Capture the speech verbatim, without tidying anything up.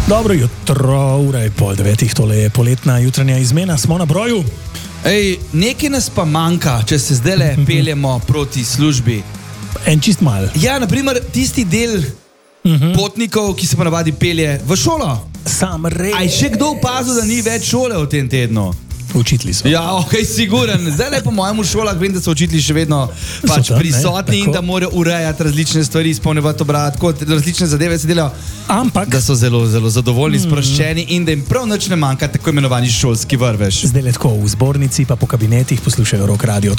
Dobro jutro, ura je pol devetih, tole je poletna jutranja izmena, smo na broju. Ej, nekaj nas pa manjka, če se zdaj le peljemo proti službi. En čist mal. Ja, naprimer tisti del uh-huh. potnikov, ki se pa navadi pelje v šolo. Sam res. A je še kdo opazil, da ni več šole v tem tednu? Učitelji so. Ja, ok, siguren. Zdaj le po mojem v šolah vem, da so učitelji še vedno pač tam, prisotni ne, in da morajo urejati različne stvari, izpolnjevati obrat, kot različne zadeve se delajo. Ampak da so zelo, zelo zadovoljni, mm. sproščeni in da jim prav nič ne manjka tako imenovani šolski vrvež. zdaj le tako v zbornici pa po kabinetih poslušajo Rock Radio.